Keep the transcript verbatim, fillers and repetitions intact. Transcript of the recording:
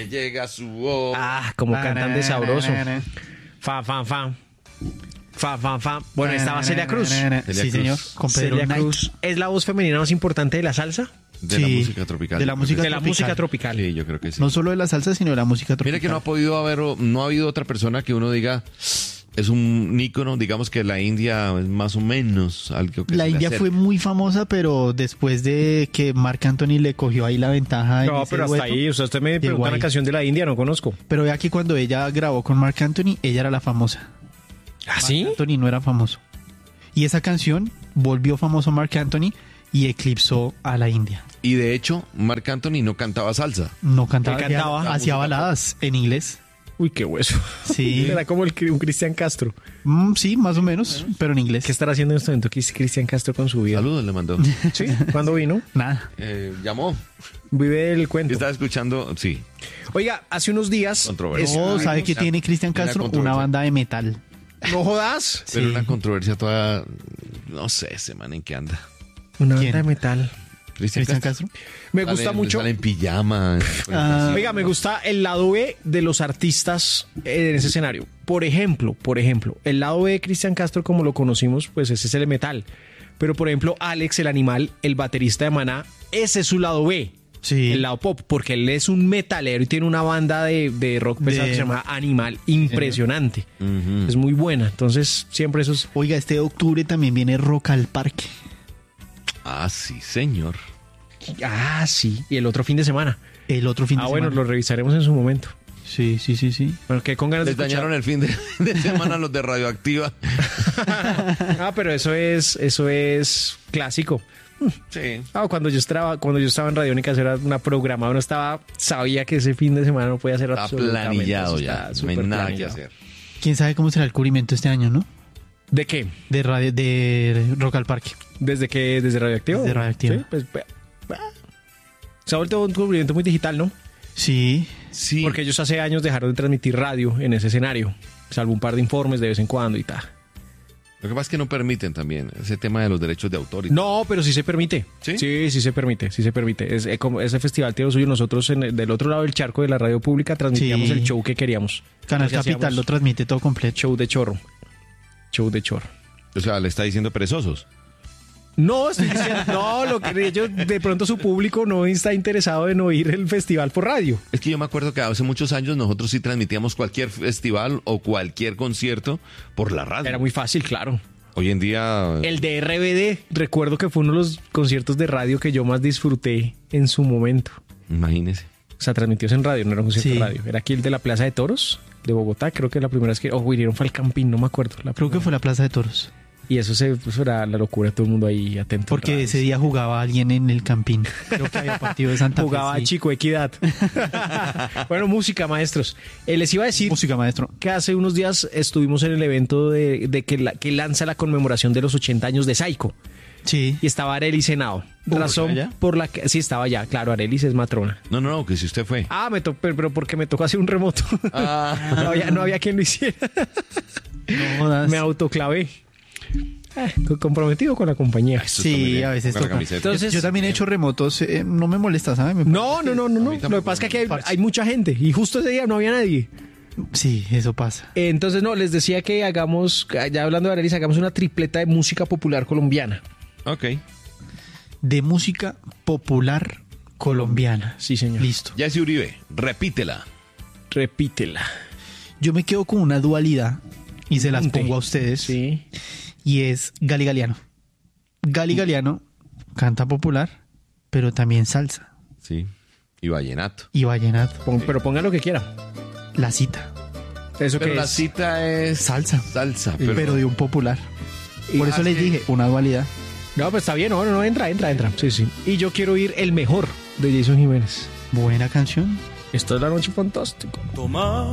llega su voz. Ah, como cantan de sabroso. Fa, fa, fa. Fa, fa, fa. Bueno, estaba Celia Cruz. Celia Sí, Cruz. señor. Con Pedro Celia Knight. Cruz es la voz femenina más importante de la salsa. De Sí, la música tropical. de la música De la tropical. música tropical. Sí, yo creo que sí. No solo de la salsa, sino de la música tropical. Mira que no ha podido haber, no ha habido otra persona que uno diga, es un ícono, digamos que la India es más o menos algo que La se le India acerca. fue muy famosa, pero después de que Marc Anthony le cogió ahí la ventaja. en No, ese pero hasta dueto, ahí. O sea, usted me llegó pregunta una ahí. canción de la India, no conozco. Pero vea que cuando ella grabó con Marc Anthony, ella era la famosa. ¿Ah, sí? Marc Anthony no era famoso. Y esa canción volvió famoso Marc Anthony y eclipsó a la India. Y de hecho, Marc Anthony no cantaba salsa. No cantaba, ¿Qué cantaba? hacía- hacía baladas en inglés. Uy, qué hueso. Sí. Era como el, un Cristian Castro. Mm, sí, más o menos, pero en inglés. ¿Qué estará haciendo en este momento Cristian Castro con su vida? Saludos le mandó. ¿Sí? ¿Cuándo vino? Nada. Eh, llamó. Vive el cuento. Estaba escuchando, sí. Oiga, hace unos días... Controversia. No, Ay, ¿sabe no, qué ya. tiene Cristian Una Castro? Una controversia. banda de metal. No jodas. Pero Sí. una controversia toda, no sé, ese man en qué anda. Una ¿Quién? banda de metal. Cristian Cristian Castro. Castro. Me Sale- gusta mucho... Sale en pijama. Ah. Oiga, me gusta el lado B de los artistas en ese escenario. Por ejemplo, por ejemplo, el lado B de Cristian Castro, como lo conocimos, pues ese es el metal. Pero, por ejemplo, Alex, el animal, el baterista de Maná, ese es su lado B. Sí. El lado pop, porque él es un metalero y tiene una banda de, de rock pesado De- que se llama Animal, impresionante. Ujú. Es muy buena. Entonces, siempre eso es... Oiga, este octubre también viene Rock al Parque. Ah, sí, señor. Ah, sí. Y el otro fin de semana. El otro fin de Ah, bueno, semana. lo revisaremos en su momento. Sí, sí, sí, sí. Bueno, que con ganas de Les escuchar. dañaron el fin de, de semana los de Radioactiva. Ah, pero eso es, eso es clásico. Sí. Ah, cuando yo estaba, cuando yo estaba en Radiónica, eso era una programada, uno estaba, sabía que ese fin de semana no podía hacer Está absolutamente. planillado eso ya. está No hay súper nada que planillado. hacer. ¿Quién sabe cómo será el cubrimiento este año, no? ¿De qué? De radio, de Rock al Parque. ¿Desde qué? ¿Desde Radioactivo? Desde Radioactivo. Sí, pues, pues, ah. Se ha vuelto un cubrimiento muy digital, ¿no? Sí. Sí. Porque ellos hace años dejaron de transmitir radio en ese escenario, salvo un par de informes de vez en cuando y tal. Lo que pasa es que no permiten también ese tema de los derechos de autor. y No, pero sí se permite. ¿Sí? Sí, sí se permite, sí se permite. Es, eh, como ese festival tiene lo suyo. Nosotros en el- del otro lado del charco de la radio pública transmitíamos Sí. el show que queríamos. Canal Entonces Capital hacíamos lo transmite todo completo. Show de chorro. Show de chorro. O sea, le está diciendo perezosos. No, estoy diciendo, no, lo que ellos, de pronto su público no está interesado en oír el festival por radio. Es que yo me acuerdo que hace muchos años nosotros sí transmitíamos cualquier festival o cualquier concierto por la radio. Era muy fácil, claro. Hoy en día... El de R B D, recuerdo que fue uno de los conciertos de radio que yo más disfruté en su momento. Imagínese. O sea, transmitidos en radio, no era un concierto Sí. de radio. Era aquí el de la Plaza de Toros de Bogotá, creo que la primera vez que... O vinieron fue al Campín, no me acuerdo. La Creo que primera. fue la Plaza de Toros. Y eso, se, eso era la locura, todo el mundo ahí atento. Porque Radio. ese día jugaba alguien en el Campín. Creo que había partido de Santa Fe. Jugaba sí. Chico Equidad. Bueno, música, maestros. Eh, les iba a decir Música, maestro. que hace unos días estuvimos en el evento de, de que, la, que lanza la conmemoración de los ochenta años de Saico. Sí. Y estaba Arelis Henao. Uy, Razón ¿allá? por la que... Sí, estaba allá. Claro, Arelis es matrona. No, no, no, que si usted fue. Ah, me to- pero, pero porque me tocó hacer un remoto. Ah. no, había, no había quien lo hiciera. No jodas. Me autoclavé. Eh, comprometido con la compañía. Eso está muy Sí, bien. a veces Con la toca. camiseta. Entonces- yo también he hecho remotos. eh, no me molesta, ¿sabes? Me No, no, no, no, no. mí Lo tampoco que pasa es que aquí hay, parece. hay mucha gente y justo ese día no había nadie. Sí, eso pasa. Entonces, no, les decía que hagamos, ya hablando de Arelis, hagamos una tripleta de música popular colombiana. Ok. De música popular colombiana. Sí, señor. Listo. Jessy Uribe, repítela. Repítela. Yo me quedo con una dualidad y se las Ponte. pongo a ustedes. Sí. Y es Gali Galiano. Gali Galiano canta popular, pero también salsa Sí. Y vallenato. y vallenato. Pon- Pero ponga lo que quiera. La cita, Eso Pero que la es. cita es... salsa, Salsa. pero, Pero, de un popular. Por Ah, eso les sí. dije, una dualidad. No, pues está bien, no, no, no, entra, entra, entra. Sí, sí. Y yo quiero oír el mejor de Jason Jiménez. Buena canción. Esto es La Noche Fantástica. Toma